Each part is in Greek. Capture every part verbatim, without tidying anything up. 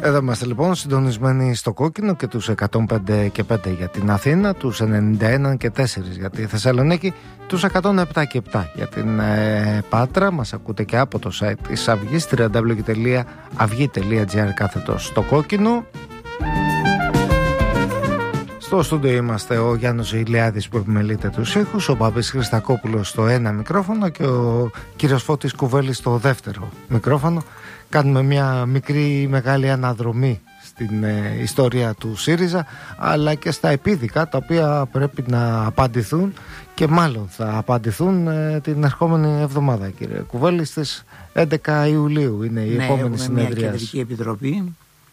Εδώ είμαστε λοιπόν συντονισμένοι στο κόκκινο και τους εκατόν πέντε και πέντε για την Αθήνα, τους ενενήντα ένα και τέσσερα για τη Θεσσαλονίκη, τους εκατόν επτά και επτά για την ε, Πάτρα. Μας ακούτε και από το site της Αυγής, double-u double-u double-u τελεία αυγή τελεία τζι άρ κάθετος στο κόκκινο. Στο στούντιο είμαστε ο Γιάννος Ηλιάδης που επιμελείται τους ήχους, ο Μπάμπης Χριστακόπουλος στο ένα μικρόφωνο και ο κύριος Φώτης Κουβέλης στο δεύτερο μικρόφωνο. Κάνουμε μια μικρή μεγάλη αναδρομή στην ε, ιστορία του ΣΥΡΙΖΑ, αλλά και στα επίδικα τα οποία πρέπει να απαντηθούν και μάλλον θα απαντηθούν ε, την ερχόμενη εβδομάδα, κύριε Κουβέλη, στις έντεκα Ιουλίου είναι η ναι, επόμενη συνεδρία. Μια κεντρική επιτροπή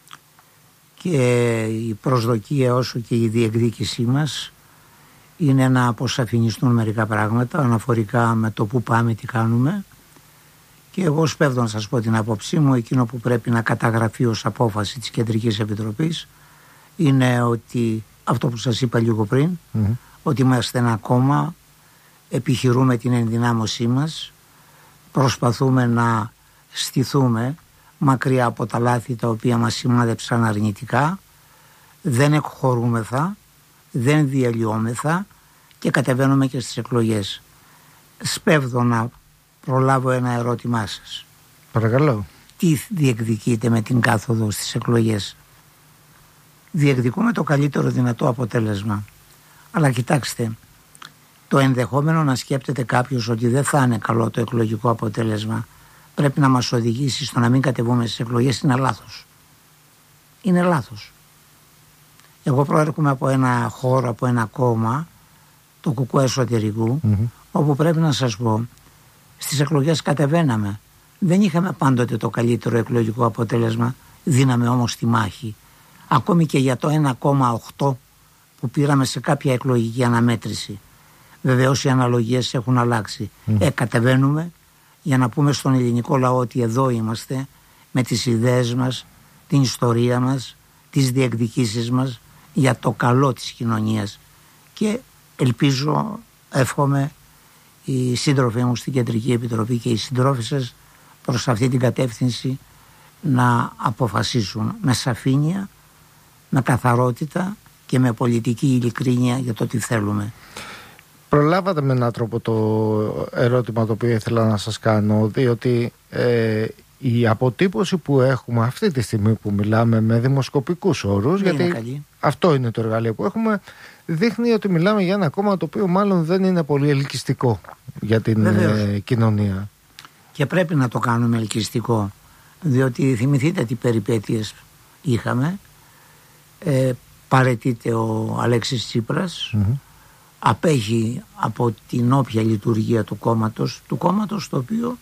και η προσδοκία όσο και η διεκδίκησή μας είναι να αποσαφινιστούν μερικά πράγματα αναφορικά με το που πάμε, τι κάνουμε. Και εγώ σπέβδω να σας πω την άποψή μου. Εκείνο που πρέπει να καταγραφεί ως απόφαση της Κεντρικής Επιτροπής είναι ότι αυτό που σας είπα λίγο πριν, mm-hmm. ότι είμαστε ένα κόμμα, επιχειρούμε την ενδυνάμωσή μας, προσπαθούμε να στηθούμε μακριά από τα λάθη τα οποία μας σημάδεψαν αρνητικά, δεν εκχωρούμεθα, δεν διαλυόμεθα και κατεβαίνουμε και στις εκλογές. Σπέβδω να προλάβω ένα ερώτημά σας. Παρακαλώ. Τι διεκδικείτε με την κάθοδο στις εκλογές? Διεκδικούμε το καλύτερο δυνατό αποτέλεσμα. Αλλά κοιτάξτε, το ενδεχόμενο να σκέπτεται κάποιος ότι δεν θα είναι καλό το εκλογικό αποτέλεσμα πρέπει να μας οδηγήσει στο να μην κατεβούμε στις εκλογές είναι λάθος. Είναι λάθος. Εγώ προέρχομαι από ένα χώρο, από ένα κόμμα, το Κουκουέ Εσωτερικού, mm-hmm. όπου πρέπει να σας πω, στις εκλογές κατεβαίναμε. Δεν είχαμε πάντοτε το καλύτερο εκλογικό αποτέλεσμα, δίναμε όμως τη μάχη. Ακόμη και για το ένα κόμμα οκτώ που πήραμε σε κάποια εκλογική αναμέτρηση. Βεβαίως οι αναλογίες έχουν αλλάξει. Mm. Ε, κατεβαίνουμε για να πούμε στον ελληνικό λαό ότι εδώ είμαστε με τις ιδέες μας, την ιστορία μας, τις διεκδικήσεις μας για το καλό της κοινωνίας. Και ελπίζω, εύχομαι, οι σύντροφοι μου στην Κεντρική Επιτροπή και οι συντρόφισσες προς αυτή την κατεύθυνση να αποφασίσουν με σαφήνεια, με καθαρότητα και με πολιτική ειλικρίνεια για το τι θέλουμε. Προλάβατε με έναν τρόπο το ερώτημα το οποίο ήθελα να σας κάνω, διότι ε, η αποτύπωση που έχουμε αυτή τη στιγμή που μιλάμε με δημοσκοπικούς όρους, δεν γιατί αυτό είναι το εργαλείο που έχουμε, δείχνει ότι μιλάμε για ένα κόμμα το οποίο μάλλον δεν είναι πολύ ελκυστικό για την ε, κοινωνία. Και πρέπει να το κάνουμε ελκυστικό, διότι θυμηθείτε τι περιπέτειες είχαμε. Ε, παραιτείται ο Αλέξης Τσίπρας, mm-hmm. απέχει από την όποια λειτουργία του κόμματος, του κόμματος το οποίο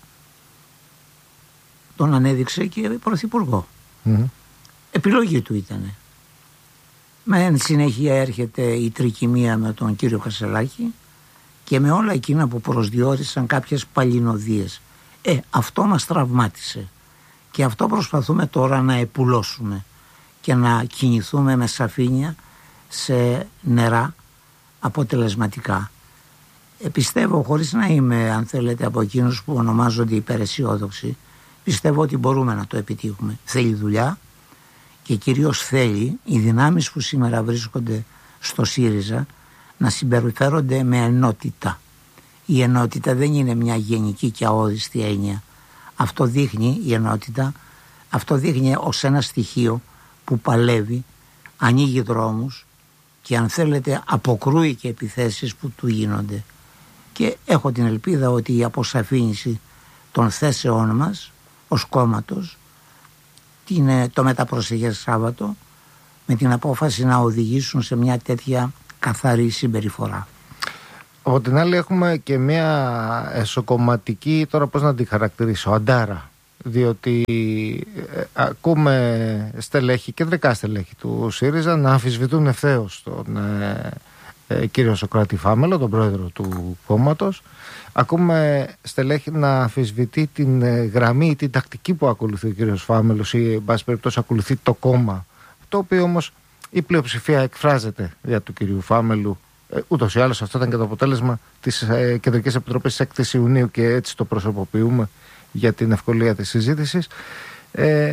τον ανέδειξε και πρωθυπουργό. Mm-hmm. Επιλογή του ήτανε. Με εν συνέχεια έρχεται η τρικυμία με τον κύριο Κασελάκη και με όλα εκείνα που προσδιορίσαν κάποιες παλινοδίες. Ε, αυτό μας τραυμάτισε και αυτό προσπαθούμε τώρα να επουλώσουμε και να κινηθούμε με σαφήνεια σε νερά αποτελεσματικά. Ε, πιστεύω, χωρίς να είμαι, αν θέλετε, από εκείνους που ονομάζονται υπεραισιόδοξοι, πιστεύω ότι μπορούμε να το επιτύχουμε. Θέλει δουλειά και κυρίως θέλει οι δυνάμεις που σήμερα βρίσκονται στο ΣΥΡΙΖΑ να συμπεριφέρονται με ενότητα. Η ενότητα δεν είναι μια γενική και αόριστη έννοια. Αυτό δείχνει η ενότητα, αυτό δείχνει ως ένα στοιχείο που παλεύει, ανοίγει δρόμους και αν θέλετε αποκρούει και επιθέσεις που του γίνονται. Και έχω την ελπίδα ότι η αποσαφήνιση των θέσεών μας ως κόμματος είναι το μεταπροσεχές Σάββατο με την απόφαση να οδηγήσουν σε μια τέτοια καθαρή συμπεριφορά. Από την άλλη έχουμε και μια εσωκομματική, τώρα πώς να τη χαρακτηρίσω, αντάρα, διότι ε, ακούμε στελέχη, κεντρικά στελέχη του ΣΥΡΙΖΑ να αμφισβητούν ευθέως τον ε, ε, κύριο Σωκράτη Φάμελο, τον πρόεδρο του κόμματος. Ακούμε στελέχη να αμφισβητεί την ε, γραμμή ή την τακτική που ακολουθεί ο κύριος Φάμελος ή εν πάση περιπτώσει ακολουθεί το κόμμα, το οποίο όμως η πλειοψηφία εκφράζεται για του κυρίου Φάμελου. Ούτως ή άλλως αυτό ήταν και το αποτέλεσμα της ε, Κεντρικής Επιτροπής έκτη Ιουνίου και έτσι το προσωποποιούμε για την ευκολία της συζήτησης. Ε,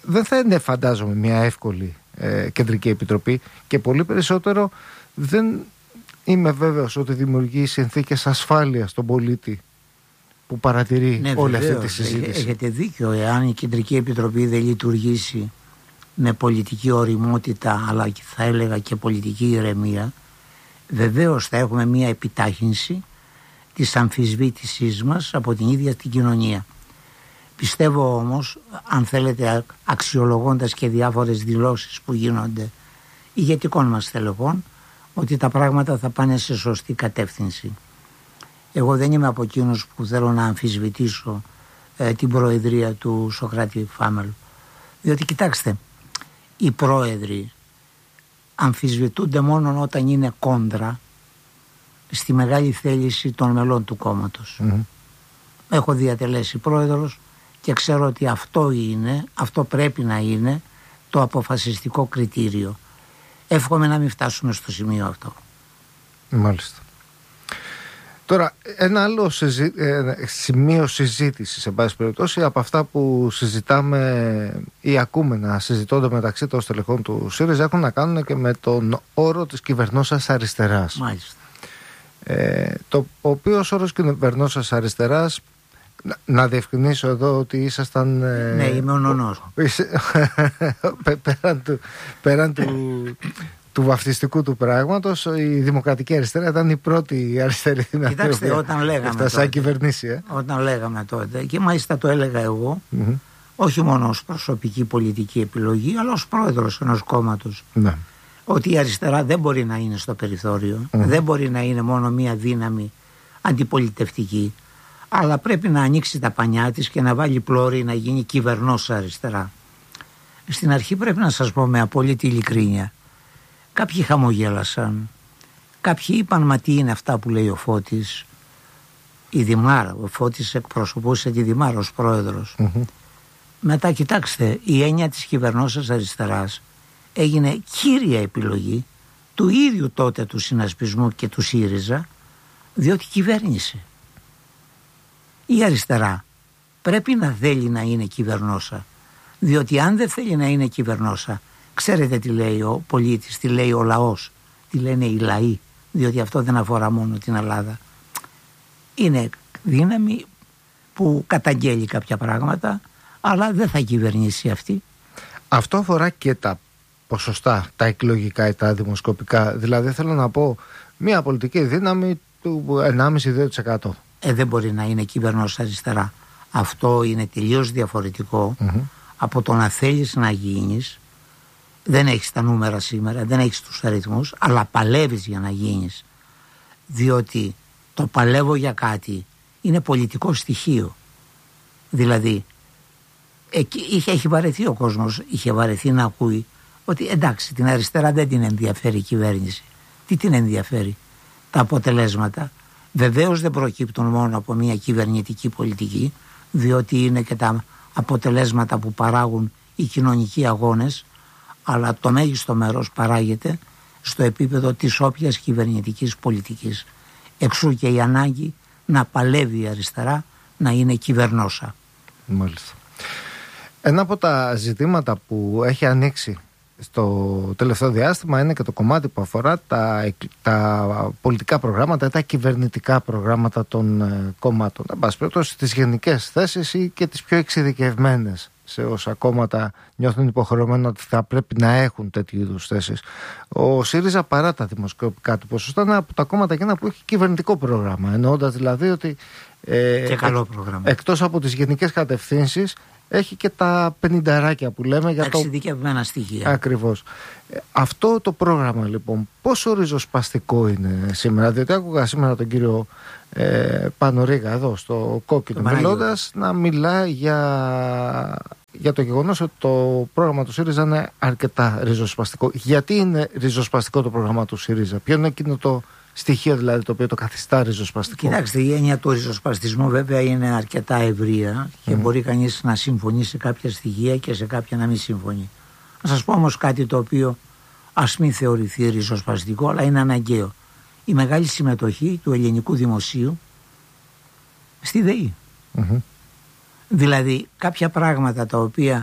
δεν θα είναι, φαντάζομαι, μια εύκολη ε, κεντρική επιτροπή, και πολύ περισσότερο δεν είμαι βέβαιος ότι δημιουργεί συνθήκες ασφάλειας στον πολίτη που παρατηρεί ναι, όλη βεβαίως, αυτή τη συζήτηση. Έχετε δίκιο, εάν η κεντρική επιτροπή δεν λειτουργήσει με πολιτική ωριμότητα, αλλά θα έλεγα και πολιτική ηρεμία, βεβαίως θα έχουμε μια επιτάχυνση της αμφισβήτησής μας από την ίδια την κοινωνία. Πιστεύω όμως, αν θέλετε, αξιολογώντας και διάφορες δηλώσεις που γίνονται ηγετικών μας στελεχών, ότι τα πράγματα θα πάνε σε σωστή κατεύθυνση. Εγώ δεν είμαι από εκείνους που θέλω να αμφισβητήσω ε, την προεδρία του Σωκράτη Φάμελου. Διότι κοιτάξτε, οι πρόεδροι αμφισβητούνται μόνο όταν είναι κόντρα στη μεγάλη θέληση των μελών του κόμματος. Mm-hmm. Έχω διατελέσει πρόεδρος και ξέρω ότι αυτό είναι, αυτό πρέπει να είναι το αποφασιστικό κριτήριο. Εύχομαι να μην φτάσουμε στο σημείο αυτό. Μάλιστα. Τώρα, ένα άλλο συζή... σημείο συζήτησης, εν πάση περιπτώσει, από αυτά που συζητάμε ή ακούμε να συζητώνται μεταξύ των στελεχών του ΣΥΡΙΖΑ, έχουν να κάνουν και με τον όρο της κυβερνώσας αριστεράς. Μάλιστα. Ε, το οποίο όρος κυβερνώσας αριστεράς, να, να διευκρινίσω εδώ ότι ήσασταν... Ε, ναι, είμαι ο νονός. πέραν του... Πέραν του του βαφτιστικού του πράγματος, η Δημοκρατική Αριστερά ήταν η πρώτη αριστερή δυνατή. Κοιτάξτε, όταν λέγαμε τότε, σαν κυβερνήσει, ε. όταν λέγαμε τότε, και μάλιστα το έλεγα εγώ, mm-hmm. όχι μόνο ως προσωπική πολιτική επιλογή, αλλά ως πρόεδρος ενός κόμματος, ναι. ότι η αριστερά δεν μπορεί να είναι στο περιθώριο, mm-hmm. δεν μπορεί να είναι μόνο μία δύναμη αντιπολιτευτική, αλλά πρέπει να ανοίξει τα πανιά της και να βάλει πλώρη να γίνει κυβερνός αριστερά. Στην αρχή πρέπει να σας πω με απόλυτη ειλικρίνεια, κάποιοι χαμογέλασαν, κάποιοι είπαν μα τι είναι αυτά που λέει ο Φώτης, η Δημάρα, ο Φώτης εκπροσωπούσε τη Δημάρα ως πρόεδρος. Mm-hmm. Μετά κοιτάξτε, η έννοια της κυβερνώσας αριστεράς έγινε κύρια επιλογή του ίδιου τότε του συνασπισμού και του ΣΥΡΙΖΑ, διότι κυβέρνησε. Η αριστερά πρέπει να θέλει να είναι κυβερνόσα, διότι αν δεν θέλει να είναι κυβερνόσα, ξέρετε τι λέει ο πολίτης, τι λέει ο λαός, τι λένε οι λαοί, διότι αυτό δεν αφορά μόνο την Ελλάδα. Είναι δύναμη που καταγγέλει κάποια πράγματα, αλλά δεν θα κυβερνήσει αυτή. Αυτό αφορά και τα ποσοστά, τα εκλογικά ή τα δημοσκοπικά. Δηλαδή θέλω να πω μια πολιτική δύναμη του ενάμιση με δύο τοις εκατό. Ε, δεν μπορεί να είναι κυβερνός αριστερά. Αυτό είναι τελείως διαφορετικό mm-hmm. από το να θέλεις να γίνεις. Δεν έχεις τα νούμερα σήμερα, δεν έχεις τους αριθμούς, αλλά παλεύεις για να γίνεις. Διότι το παλεύω για κάτι είναι πολιτικό στοιχείο. Δηλαδή, είχε, έχει βαρεθεί ο κόσμος, είχε βαρεθεί να ακούει ότι εντάξει, την αριστερά δεν την ενδιαφέρει η κυβέρνηση. Τι την ενδιαφέρει? Τα αποτελέσματα. Βεβαίως δεν προκύπτουν μόνο από μια κυβερνητική πολιτική, διότι είναι και τα αποτελέσματα που παράγουν οι κοινωνικοί αγώνες, αλλά το μέγιστο μέρος παράγεται στο επίπεδο της όποιας κυβερνητικής πολιτικής. Εξού και η ανάγκη να παλεύει η αριστερά να είναι κυβερνόσα. Μάλιστα. Ένα από τα ζητήματα που έχει ανοίξει στο τελευταίο διάστημα είναι και το κομμάτι που αφορά τα, τα πολιτικά προγράμματα, τα κυβερνητικά προγράμματα των ε, κομμάτων. Εν πάση περιπτώσει, τις γενικές θέσεις ή και τις πιο εξειδικευμένες σε όσα κόμματα νιώθουν υποχρεωμένα ότι θα πρέπει να έχουν τέτοιου είδους θέσεις. Ο ΣΥΡΙΖΑ, παρά τα δημοσκοπικά του ποσοστά, είναι από τα κόμματα εκείνα που έχει κυβερνητικό πρόγραμμα. Εννοώντας δηλαδή ότι ε, και καλό πρόγραμμα. Εκτός από τις γενικές κατευθύνσεις, έχει και τα πενηνταράκια που λέμε για το εξειδικευμένα στοιχεία. Ακριβώς. Αυτό το πρόγραμμα λοιπόν πόσο ριζοσπαστικό είναι σήμερα? Διότι άκουγα σήμερα τον κύριο ε, Πανορίγα εδώ στο Κόκκινο μιλώντας να μιλά για, για το γεγονός ότι το πρόγραμμα του ΣΥΡΙΖΑ είναι αρκετά ριζοσπαστικό. Γιατί είναι ριζοσπαστικό το πρόγραμμα του ΣΥΡΙΖΑ? Ποιο είναι εκείνο το στοιχείο δηλαδή το οποίο το καθιστά ριζοσπαστικό? Κοιτάξτε, η έννοια του ριζοσπαστισμού βέβαια είναι αρκετά ευρεία και mm. μπορεί κανείς να συμφωνεί σε κάποια στοιχεία και σε κάποια να μην συμφωνεί. Να σας πω όμως κάτι το οποίο ας μην θεωρηθεί ριζοσπαστικό, αλλά είναι αναγκαίο. Η μεγάλη συμμετοχή του ελληνικού δημοσίου στη ΔΕΗ. Mm-hmm. Δηλαδή κάποια πράγματα τα οποία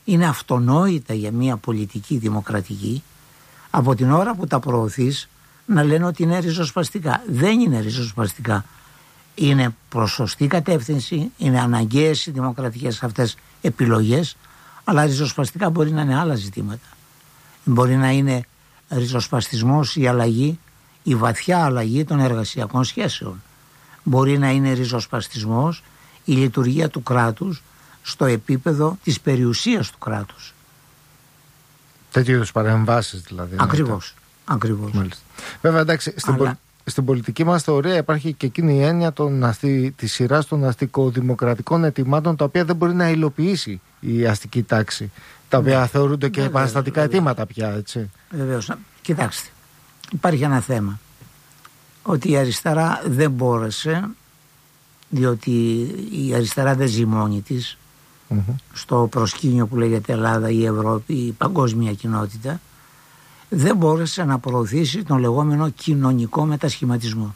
είναι αυτονόητα για μια πολιτική δημοκρατική, από την ώρα που τα προωθείς να λένε ότι είναι ριζοσπαστικά. Δεν είναι ριζοσπαστικά. Είναι προς σωστή κατεύθυνση, είναι αναγκαίες οι δημοκρατικές αυτές επιλογές, αλλά ριζοσπαστικά μπορεί να είναι άλλα ζητήματα. Μπορεί να είναι ριζοσπαστισμός η αλλαγή, η βαθιά αλλαγή των εργασιακών σχέσεων. Μπορεί να είναι ριζοσπαστισμός η λειτουργία του κράτους στο επίπεδο της περιουσίας του κράτους. Τέτοιου είδους παρεμβάσεις δηλαδή. Ακριβώς. Ακριβώς. Βέβαια, εντάξει, στην, Αλλά... πολ... στην πολιτική μας θεωρία υπάρχει και εκείνη η έννοια των αστή... της σειράς των αστικοδημοκρατικών αιτημάτων, τα οποία δεν μπορεί να υλοποιήσει η αστική τάξη. Τα οποία ναι. θεωρούνται και επαναστατικά αιτήματα πια, έτσι. Βεβαίως. Κοιτάξτε, υπάρχει ένα θέμα. Ότι η αριστερά δεν μπόρεσε, διότι η αριστερά δεν ζει μόνη της, mm-hmm. στο προσκήνιο που λέγεται Ελλάδα, η Ευρώπη, η παγκόσμια κοινότητα, δεν μπόρεσε να προωθήσει τον λεγόμενο κοινωνικό μετασχηματισμό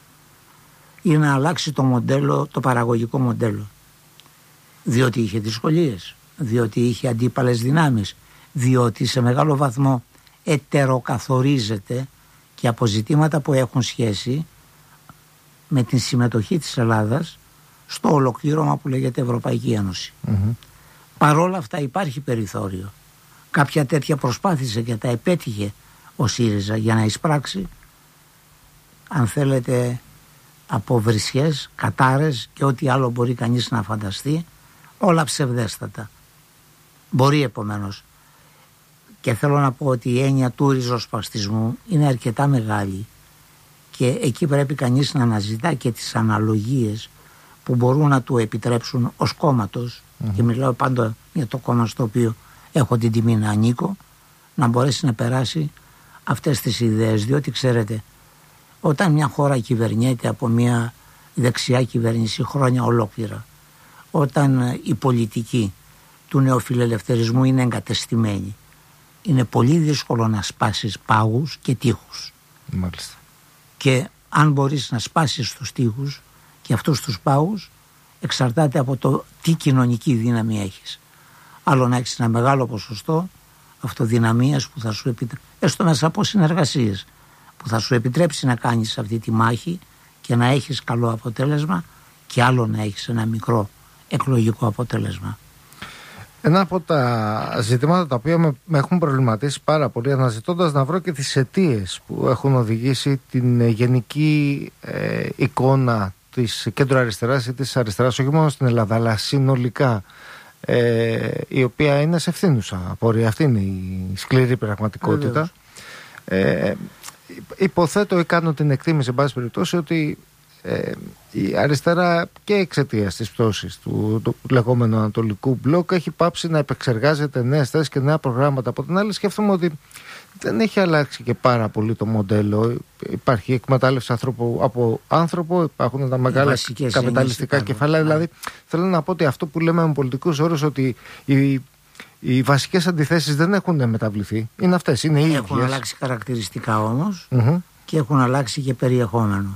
ή να αλλάξει το μοντέλο, το παραγωγικό μοντέλο, διότι είχε δυσκολίες, διότι είχε αντίπαλες δυνάμεις, διότι σε μεγάλο βαθμό ετεροκαθορίζεται και από ζητήματα που έχουν σχέση με την συμμετοχή της Ελλάδας στο ολοκλήρωμα που λέγεται Ευρωπαϊκή Ένωση. Mm-hmm. Παρόλα αυτά υπάρχει περιθώριο. Κάποια τέτοια προσπάθησε και τα επέτυχε ο ΣΥΡΙΖΑ για να εισπράξει, αν θέλετε, από βρισιές, κατάρες και ό,τι άλλο μπορεί κανείς να φανταστεί, όλα ψευδέστατα. Μπορεί επομένως, και θέλω να πω ότι η έννοια του ριζοσπαστισμού είναι αρκετά μεγάλη και εκεί πρέπει κανείς να αναζητά και τις αναλογίες που μπορούν να του επιτρέψουν ως κόμματος, mm-hmm. και μιλάω πάντα για το κόμμα στο οποίο έχω την τιμή να ανήκω, να μπορέσει να περάσει αυτές τις ιδέες, διότι ξέρετε, όταν μια χώρα κυβερνιέται από μια δεξιά κυβέρνηση χρόνια ολόκληρα, όταν η πολιτική του νεοφιλελευθερισμού είναι εγκατεστημένη, είναι πολύ δύσκολο να σπάσεις πάγους και τείχους. Μάλιστα. Και αν μπορείς να σπάσεις τους τείχους και αυτούς τους πάγους, εξαρτάται από το τι κοινωνική δύναμη έχεις. Άλλο να έχεις ένα μεγάλο ποσοστό αυτοδυναμίας που θα σου επιτρέψει, έστω μέσα από συνεργασίες, που θα σου επιτρέψει να κάνεις αυτή τη μάχη και να έχεις καλό αποτέλεσμα, και άλλο να έχεις ένα μικρό εκλογικό αποτέλεσμα. Ένα από τα ζητήματα τα οποία με, με έχουν προβληματίσει πάρα πολύ, αναζητώντας να βρω και τις αιτίες που έχουν οδηγήσει την γενική ε, εικόνα της κέντρο αριστεράς ή της αριστεράς, όχι μόνο στην Ελλάδα αλλά συνολικά, ε, η οποία είναι σε ευθύνουσα απορία. Αυτή είναι η σκληρή πραγματικότητα. Ε, υποθέτω ή κάνω την εκτίμηση, εν πάση περιπτώσει, ότι Ε, η αριστερά και εξαιτίας της πτώσης του, του λεγόμενου Ανατολικού Μπλοκ έχει πάψει να επεξεργάζεται νέες θέσεις και νέα προγράμματα. Από την άλλη, σκέφτομαι ότι δεν έχει αλλάξει και πάρα πολύ το μοντέλο. Υπάρχει εκμετάλλευση ανθρώπου από άνθρωπο, υπάρχουν τα μεγάλα καπιταλιστικά κεφάλαια. Δηλαδή, θέλω να πω ότι αυτό που λέμε με πολιτικούς όρους, ότι οι, οι βασικές αντιθέσεις δεν έχουν μεταβληθεί. Είναι αυτές, είναι οι ίδιες. Έχουν αλλάξει χαρακτηριστικά όμως, mm-hmm. και έχουν αλλάξει και περιεχόμενο.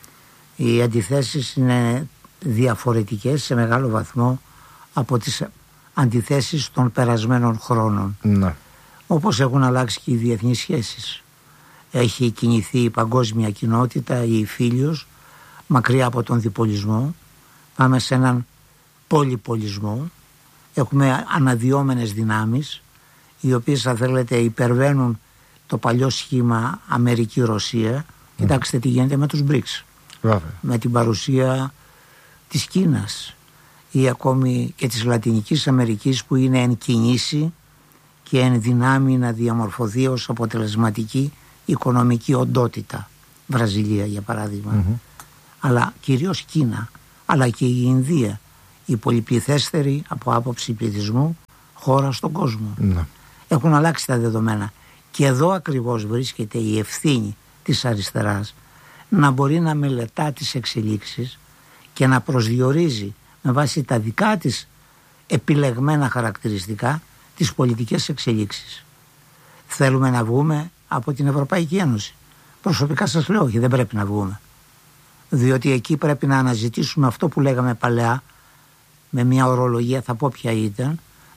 Οι αντιθέσεις είναι διαφορετικές σε μεγάλο βαθμό από τις αντιθέσεις των περασμένων χρόνων. Ναι. Όπως έχουν αλλάξει και οι διεθνείς σχέσεις. Έχει κινηθεί η παγκόσμια κοινότητα, η φίλιος, μακριά από τον διπολισμό. Πάμε σε έναν πολυπολισμό. Έχουμε αναδυόμενες δυνάμεις, οι οποίες, αν θέλετε, υπερβαίνουν το παλιό σχήμα Αμερική-Ρωσία. Mm. Κοιτάξτε τι γίνεται με τους μπρικς. Με την παρουσία της Κίνας ή ακόμη και της Λατινικής Αμερικής, που είναι εν κινήσει και εν δυνάμει να διαμορφωθεί ως αποτελεσματική οικονομική οντότητα. Βραζιλία για παράδειγμα, mm-hmm. αλλά κυρίως Κίνα, αλλά και η Ινδία, η πολυπληθέστερη από άποψη πληθυσμού χώρα στον κόσμο. Mm-hmm. Έχουν αλλάξει τα δεδομένα και εδώ ακριβώς βρίσκεται η ευθύνη της αριστεράς, να μπορεί να μελετά τις εξελίξεις και να προσδιορίζει με βάση τα δικά της επιλεγμένα χαρακτηριστικά τις πολιτικές εξελίξεις. Θέλουμε να βγούμε από την Ευρωπαϊκή Ένωση? Προσωπικά σας λέω όχι, δεν πρέπει να βγούμε, διότι εκεί πρέπει να αναζητήσουμε αυτό που λέγαμε παλαιά, με μια ορολογία θα πω ποια ήταν,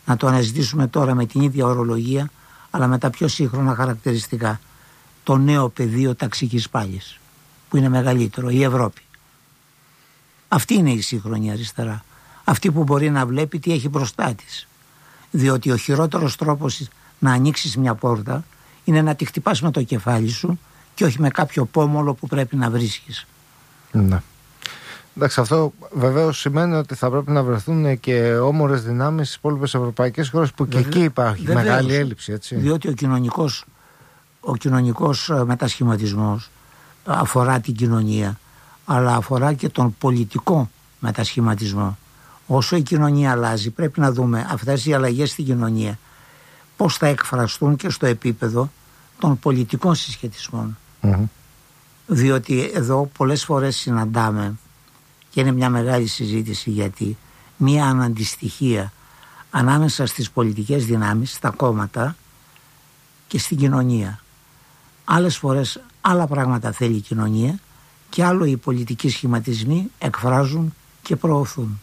να το αναζητήσουμε τώρα με την ίδια ορολογία, αλλά με τα πιο σύγχρονα χαρακτηριστικά. Το νέο πεδίο ταξικής πάλης, που είναι μεγαλύτερο, η Ευρώπη. Αυτή είναι η σύγχρονη αριστερά. Αυτή που μπορεί να βλέπει τι έχει μπροστά της. Διότι ο χειρότερος τρόπος να ανοίξεις μια πόρτα είναι να τη χτυπάς με το κεφάλι σου και όχι με κάποιο πόμολο που πρέπει να βρίσκεις. Ναι. Εντάξει, αυτό βεβαίως σημαίνει ότι θα πρέπει να βρεθούν και όμορες δυνάμεις στις υπόλοιπες ευρωπαϊκές χώρες που Βεβαίως. Και εκεί υπάρχει Βεβαίως. Μεγάλη έλλειψη. Έτσι. Διότι ο κοινωνικός, ο κοινωνικός μετασχηματισμός αφορά την κοινωνία, αλλά αφορά και τον πολιτικό μετασχηματισμό. Όσο η κοινωνία αλλάζει, πρέπει να δούμε αυτές οι αλλαγές στην κοινωνία πώς θα εκφραστούν και στο επίπεδο των πολιτικών συσχετισμών. Mm-hmm. Διότι εδώ πολλές φορές συναντάμε, και είναι μια μεγάλη συζήτηση, γιατί μια αναντιστοιχία ανάμεσα στις πολιτικές δυνάμεις, στα κόμματα και στην κοινωνία. Άλλες φορές άλλα πράγματα θέλει η κοινωνία και άλλο οι πολιτικοί σχηματισμοί εκφράζουν και προωθούν.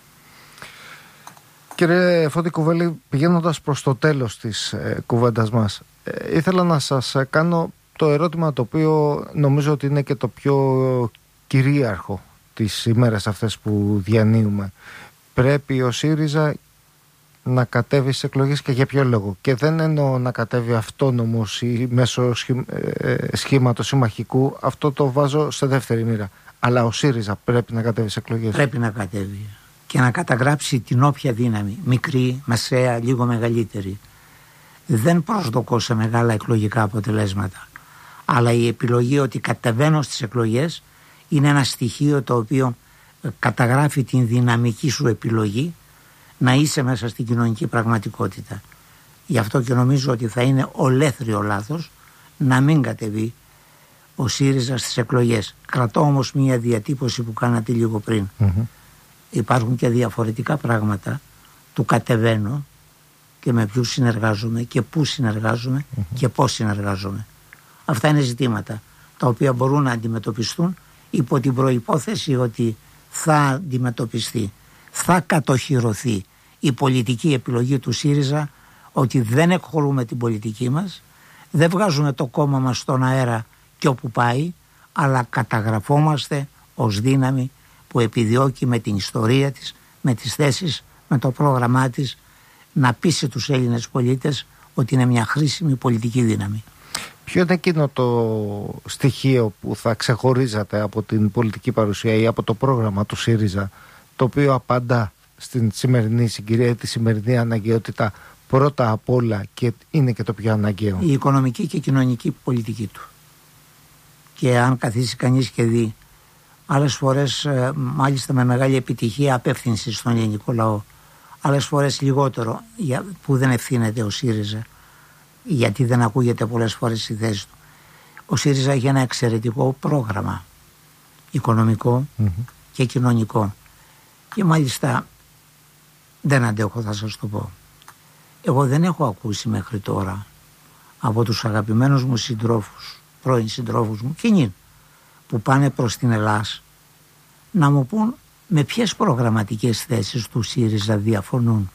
Κύριε Φώτη Κουβέλη, πηγαίνοντας προς το τέλος της ε, κουβέντας μας, ε, ήθελα να σας ε, κάνω το ερώτημα το οποίο νομίζω ότι είναι και το πιο κυρίαρχο τις ημέρες αυτές που διανύουμε. Πρέπει ο ΣΥΡΙΖΑ να κατέβει στις εκλογές και για ποιο λόγο? Και δεν εννοώ να κατέβει αυτόνομος ή μέσω σχη, ε, σχήματος συμμαχικού, αυτό το βάζω σε δεύτερη μοίρα. Αλλά ο ΣΥΡΙΖΑ πρέπει να κατέβει στις εκλογές. Πρέπει να κατέβει και να καταγράψει την όποια δύναμη, μικρή, μεσαία, λίγο μεγαλύτερη. Δεν προσδοκώ σε μεγάλα εκλογικά αποτελέσματα. Αλλά η επιλογή ότι κατεβαίνω στις εκλογές είναι ένα στοιχείο το οποίο καταγράφει την δυναμική σου επιλογή να είσαι μέσα στην κοινωνική πραγματικότητα. Γι' αυτό και νομίζω ότι θα είναι ολέθριο λάθος να μην κατεβεί ο ΣΥΡΙΖΑ στις εκλογές. Κρατώ όμως μια διατύπωση που κάνατε λίγο πριν. Mm-hmm. Υπάρχουν και διαφορετικά πράγματα του κατεβαίνω και με ποιους συνεργάζομαι και πού συνεργάζομαι mm-hmm. και πώς συνεργάζομαι. Αυτά είναι ζητήματα τα οποία μπορούν να αντιμετωπιστούν υπό την προϋπόθεση ότι θα αντιμετωπιστεί, θα κατοχυρωθεί η πολιτική επιλογή του ΣΥΡΙΖΑ, ότι δεν εκχωρούμε την πολιτική μας, δεν βγάζουμε το κόμμα μας στον αέρα και όπου πάει, αλλά καταγραφόμαστε ως δύναμη που επιδιώκει με την ιστορία της, με τις θέσεις, με το πρόγραμμά της να πείσει τους Έλληνες πολίτες ότι είναι μια χρήσιμη πολιτική δύναμη. Ποιο είναι εκείνο το στοιχείο που θα ξεχωρίζατε από την πολιτική παρουσία ή από το πρόγραμμα του ΣΥΡΙΖΑ, το οποίο απαντά στην σημερινή συγκυρία, τη σημερινή αναγκαιότητα πρώτα απ' όλα και είναι και το πιο αναγκαίο? Η οικονομική και κοινωνική πολιτική του. Και αν καθίσει κανείς και δει άλλες φορές μάλιστα με μεγάλη επιτυχία απεύθυνση στον ελληνικό λαό, άλλες φορές λιγότερο που δεν ευθύνεται ο ΣΥΡΙΖΑ, γιατί δεν ακούγεται πολλές φορές η θέση του. Ο ΣΥΡΙΖΑ έχει ένα εξαιρετικό πρόγραμμα οικονομικό mm-hmm. και κοινωνικό, και μάλιστα δεν αντέχω, θα σας το πω. Εγώ δεν έχω ακούσει μέχρι τώρα από τους αγαπημένους μου συντρόφους, πρώην συντρόφους μου κοινήν, που πάνε προς την Ελλάς, να μου πούν με ποιες προγραμματικές θέσεις του ΣΥΡΙΖΑ διαφωνούν.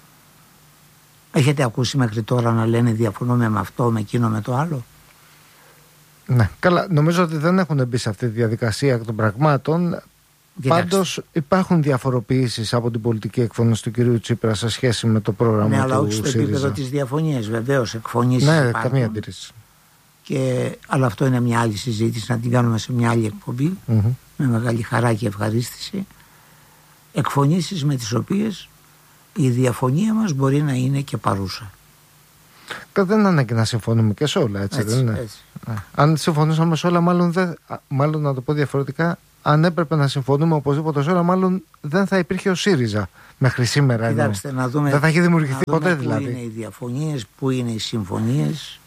Έχετε ακούσει μέχρι τώρα να λένε διαφωνούμε με αυτό, με εκείνο, με το άλλο? Ναι, καλά, νομίζω ότι δεν έχουν μπει σε αυτή τη διαδικασία των πραγμάτων. Πάντως υπάρχουν διαφοροποιήσεις από την πολιτική εκφώνηση του κυρίου Τσίπρα σε σχέση με το πρόγραμμα ναι, του αλλά όχι ΣΥΡΙΖΑ. στο επίπεδο της διαφωνίας, βεβαίως εκφωνήσεις ναι, υπάρχουν. Καμία αντίρρηση. Και, αλλά αυτό είναι μια άλλη συζήτηση, να την κάνουμε σε μια άλλη εκπομπή, mm-hmm. με μεγάλη χαρά και ευχαρίστηση. Εκφωνήσεις με τις οποίες η διαφωνία μας μπορεί να είναι και παρούσα. Και δεν είναι ανάγκη να συμφωνούμε και σε όλα, έτσι, έτσι δεν είναι? Έτσι. Αν συμφωνούσαμε σε όλα, μάλλον, δεν, μάλλον να το πω διαφορετικά, αν έπρεπε να συμφωνούμε οπωσδήποτε σε όλα, μάλλον δεν θα υπήρχε ο ΣΥΡΙΖΑ μέχρι σήμερα. Κοιτάξτε, να δούμε, δεν θα έχει δημιουργηθεί να ποτέ πού δηλαδή. Πού είναι οι διαφωνίες, πού είναι οι συμφωνίες.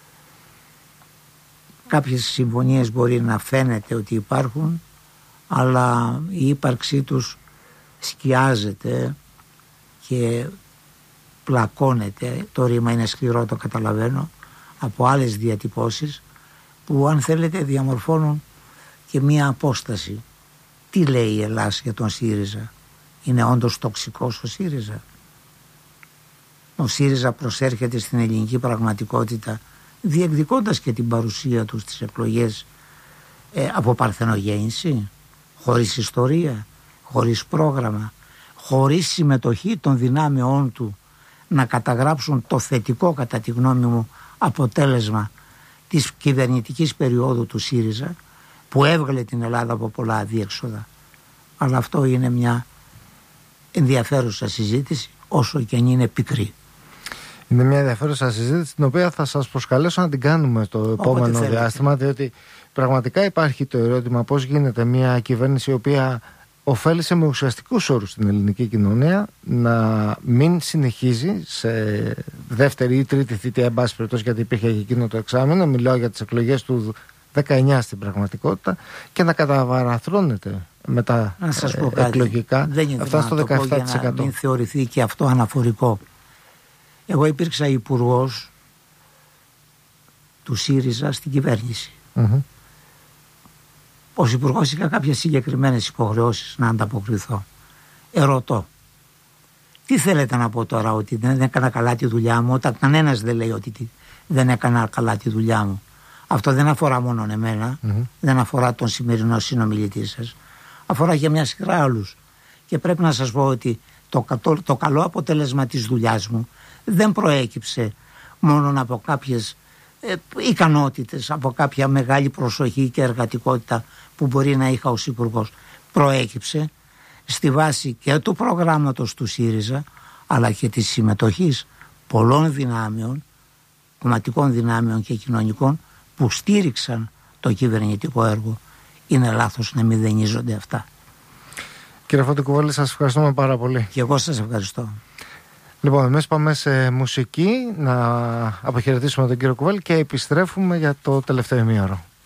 Κάποιες συμφωνίες μπορεί να φαίνεται ότι υπάρχουν, αλλά η ύπαρξή τους σκιάζεται και πλακώνεται, το ρήμα είναι σκληρό, το καταλαβαίνω, από άλλες διατυπώσεις που αν θέλετε διαμορφώνουν και μία απόσταση. Τι λέει η Ελλάς για τον ΣΥΡΙΖΑ? Είναι όντως τοξικός ο ΣΥΡΙΖΑ? Ο ΣΥΡΙΖΑ προσέρχεται στην ελληνική πραγματικότητα διεκδικώντας και την παρουσία του στις εκλογές ε, από παρθενογέννηση, χωρίς ιστορία, χωρίς πρόγραμμα, χωρίς συμμετοχή των δυνάμεών του να καταγράψουν το θετικό, κατά τη γνώμη μου, αποτέλεσμα της κυβερνητικής περίοδου του ΣΥΡΙΖΑ, που έβγαλε την Ελλάδα από πολλά αδίέξοδα. Αλλά αυτό είναι μια ενδιαφέρουσα συζήτηση, όσο και αν είναι πικρή. Είναι μια ενδιαφέρουσα συζήτηση, την οποία θα σας προσκαλέσω να την κάνουμε το επόμενο διάστημα, διότι πραγματικά υπάρχει το ερώτημα πώς γίνεται μια κυβέρνηση η οποία ωφέλησε με ουσιαστικούς όρους την ελληνική κοινωνία να μην συνεχίζει σε δεύτερη ή τρίτη θητεία, εν πάση περιπτώσει, γιατί υπήρχε και εκείνο το εξάμηνο, μιλάω για τις εκλογές του δεκαεννιά στην πραγματικότητα, και να καταβαραθρώνεται με τα ε, εκλογικά. Δεν είναι αυτά στο δεκαεπτά τοις εκατό. Για να μην θεωρηθεί και αυτό αναφορικό. Εγώ υπήρξα υπουργός του ΣΥΡΙΖΑ στην κυβέρνηση. Mm-hmm. Ως υπουργός είχα κάποιες συγκεκριμένες υποχρεώσεις να ανταποκριθώ. Ερωτώ, τι θέλετε να πω τώρα, ότι δεν έκανα καλά τη δουλειά μου, όταν κανένας δεν λέει ότι δεν έκανα καλά τη δουλειά μου? Αυτό δεν αφορά μόνο εμένα, mm-hmm. δεν αφορά τον σημερινό συνομιλητή σας, αφορά και μια σειρά άλλους. Και πρέπει να σας πω ότι το, το καλό αποτέλεσμα της δουλειάς μου δεν προέκυψε μόνο από κάποιες ε, ικανότητες, από κάποια μεγάλη προσοχή και εργατικότητα που μπορεί να είχα ως υπουργός. Προέκυψε στη βάση και του προγράμματος του ΣΥΡΙΖΑ, αλλά και της συμμετοχής πολλών δυνάμεων, κομματικών δυνάμεων και κοινωνικών, που στήριξαν το κυβερνητικό έργο. Είναι λάθος να μηδενίζονται αυτά. Κύριε Φωτοκουβέλη, σας ευχαριστούμε πάρα πολύ. Και εγώ σας ευχαριστώ. Λοιπόν, εμείς πάμε σε μουσική, να αποχαιρετήσουμε τον κύριο Κουβέλη και επιστρέφουμε για το τελευταίο ημίωρο.